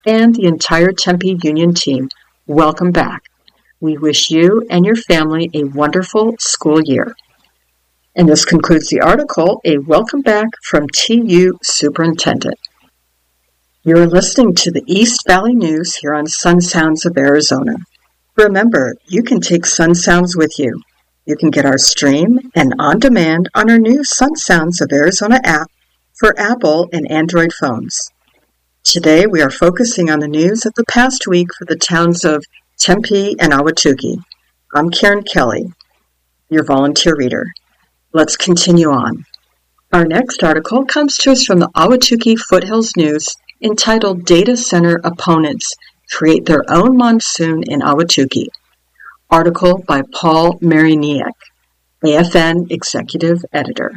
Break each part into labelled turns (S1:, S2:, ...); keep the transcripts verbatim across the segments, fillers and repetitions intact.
S1: and the entire Tempe Union team, welcome back. We wish you and your family a wonderful school year. And this concludes the article, A Welcome Back from T U Superintendent. You're listening to the East Valley News here on Sun Sounds of Arizona. Remember, you can take Sun Sounds with you. You can get our stream and on demand on our new Sun Sounds of Arizona app for Apple and Android phones. Today we are focusing on the news of the past week for the towns of Tempe and Ahwatukee. I'm Karen Kelly, your volunteer reader. Let's continue on. Our next article comes to us from the Ahwatukee Foothills News entitled Data Center Opponents Create Their Own Monsoon in Ahwatukee. Article by Paul Mariniak, A F N Executive Editor.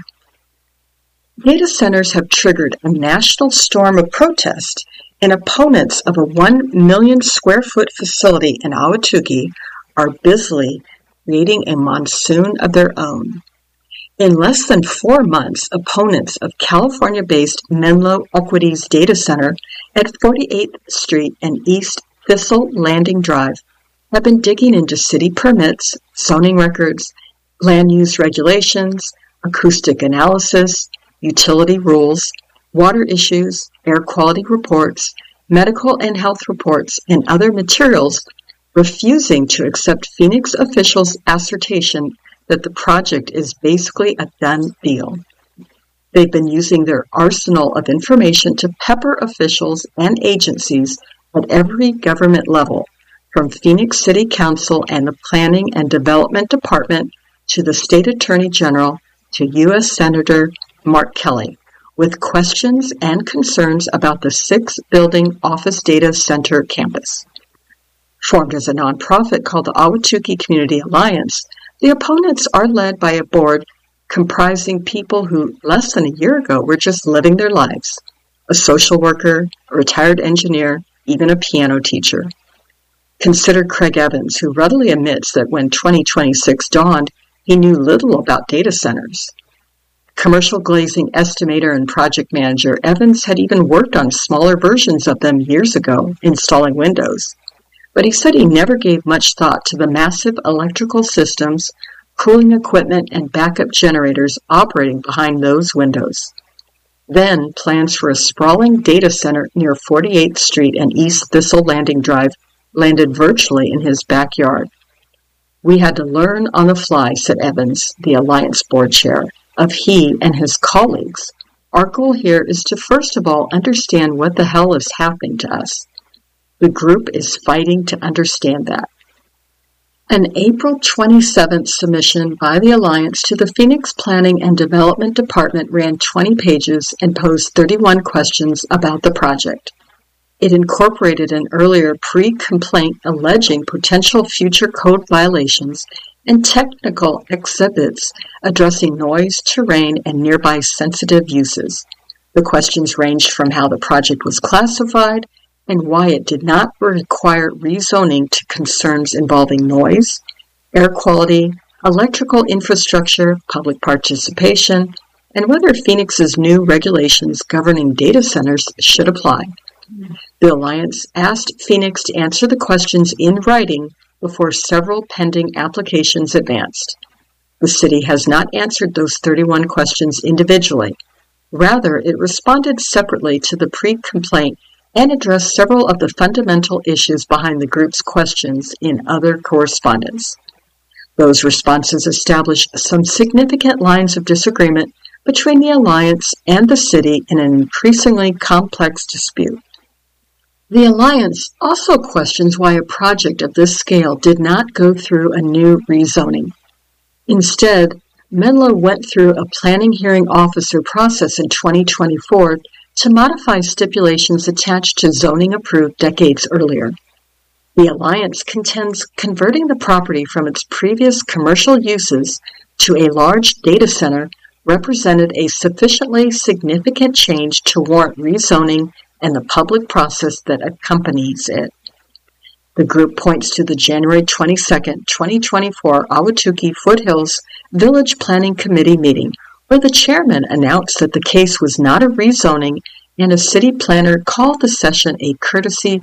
S1: Data centers have triggered a national storm of protest, and opponents of a one million square foot facility in Ahwatukee are busily creating a monsoon of their own. In less than four months, opponents of California-based Menlo Equities Data Center at forty-eighth Street and East Thistle Landing Drive have been digging into city permits, zoning records, land use regulations, acoustic analysis, utility rules, water issues, air quality reports, medical and health reports, and other materials, refusing to accept Phoenix officials' assertion that the project is basically a done deal. They've been using their arsenal of information to pepper officials and agencies at every government level, from Phoenix City Council and the Planning and Development Department to the State Attorney General to U S Senator Mark Kelly, with questions and concerns about the six-building Office Data Center campus. Formed as a nonprofit called the Ahwatukee Community Alliance, the opponents are led by a board comprising people who, less than a year ago, were just living their lives. A social worker, a retired engineer, even a piano teacher. Consider Craig Evans, who readily admits that when twenty twenty-six dawned, he knew little about data centers. Commercial glazing estimator and project manager, Evans had even worked on smaller versions of them years ago, installing windows. But he said he never gave much thought to the massive electrical systems, cooling equipment, and backup generators operating behind those windows. Then, plans for a sprawling data center near forty-eighth Street and East Thistle Landing Drive landed virtually in his backyard. We had to learn on the fly, said Evans, the Alliance board chair, of he and his colleagues. Our goal here is to first of all understand what the hell is happening to us. The group is fighting to understand that. An April twenty-seventh submission by the Alliance to the Phoenix Planning and Development Department ran twenty pages and posed thirty-one questions about the project. It incorporated an earlier pre-complaint alleging potential future code violations and technical exhibits addressing noise, terrain, and nearby sensitive uses. The questions ranged from how the project was classified and why it did not require rezoning to concerns involving noise, air quality, electrical infrastructure, public participation, and whether Phoenix's new regulations governing data centers should apply. The Alliance asked Phoenix to answer the questions in writing before several pending applications advanced. The city has not answered those thirty-one questions individually. Rather, it responded separately to the pre-complaint and addressed several of the fundamental issues behind the group's questions in other correspondence. Those responses established some significant lines of disagreement between the Alliance and the city in an increasingly complex dispute. The Alliance also questions why a project of this scale did not go through a new rezoning. Instead, Menlo went through a planning hearing officer process in twenty twenty-four to modify stipulations attached to zoning approved decades earlier. The Alliance contends converting the property from its previous commercial uses to a large data center represented a sufficiently significant change to warrant rezoning and the public process that accompanies it. The group points to the January twenty-second, twenty twenty-four Ahwatukee Foothills Village Planning Committee meeting, where the chairman announced that the case was not a rezoning and a city planner called the session a courtesy